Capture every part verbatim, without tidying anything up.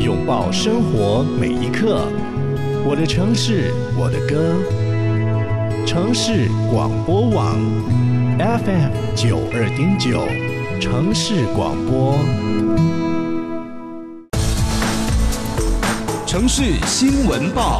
拥抱生活每一刻。我的城市，我的歌。城市广播网 F M 九二点九，城市广播。城市新闻报。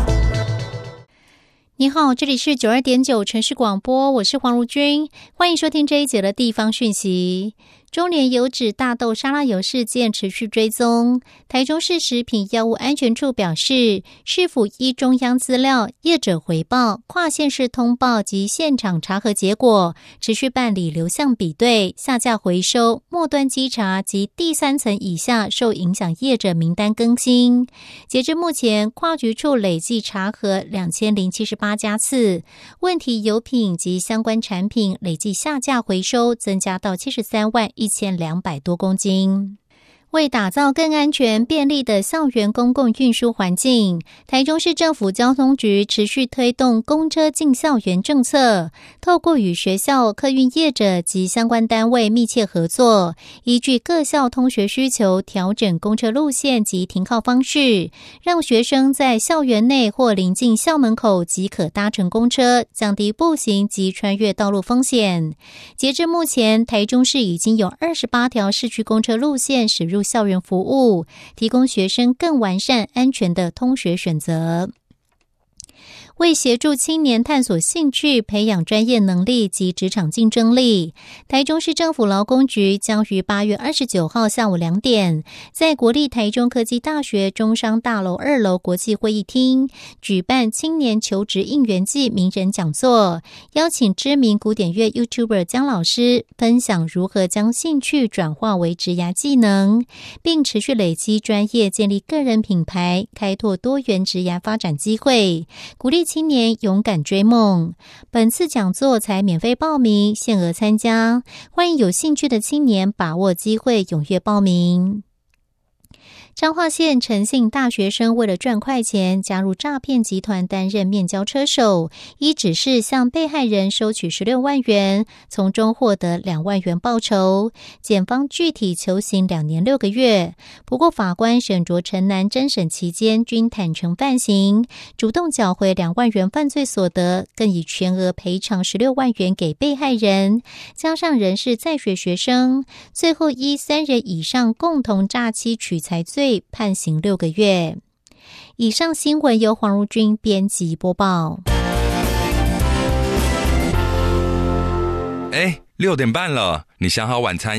你好，这里是九二点九城市广播，我是黄如君，欢迎收听这一节的地方讯息。中联油脂大豆沙拉油事件持续追踪，台中市食品药物安全处表示，市府依中央资料、业者回报、跨县市通报及现场查核结果，持续办理流向比对、下架回收、末端稽查及第三层以下受影响业者名单更新。截至目前，跨局处累计查核两千零七十八家次，问题油品及相关产品累计下架回收增加到七十三万一千两百多公斤。为打造更安全便利的校园公共运输环境，台中市政府交通局持续推动公车进校园政策，透过与学校、客运业者及相关单位密切合作，依据各校通学需求调整公车路线及停靠方式，让学生在校园内或临近校门口即可搭乘公车，降低步行及穿越道路风险。截至目前，台中市已经有二十八条市区公车路线驶入校园服务，提供学生更完善安全的通学选择。为协助青年探索兴趣、培养专业能力及职场竞争力，台中市政府劳工局将于八月二十九号下午两点，在国立台中科技大学中商大楼二楼国际会议厅举办青年求职应援季名人讲座，邀请知名古典乐 YouTuber 姜老师分享如何将兴趣转化为职涯技能，并持续累积专业，建立个人品牌，开拓多元职涯发展机会，鼓励青年勇敢追梦。本次讲座才免费报名，限额参加，欢迎有兴趣的青年把握机会，踊跃报名。彰化县陈姓大学生为了赚快钱，加入诈骗集团担任面交车手，依指示向被害人收取十六万元，从中获得两万元报酬。检方具体求刑两年六个月。不过法官沈卓陈南侦审期间均坦诚犯行，主动缴回两万元犯罪所得，更以全额赔偿十六万元给被害人，加上人是在学学生，最后依三人以上共同诈欺取财罪判刑六个月。以上新闻由黄如君编辑播报。 哎，六点半了，你想好晚餐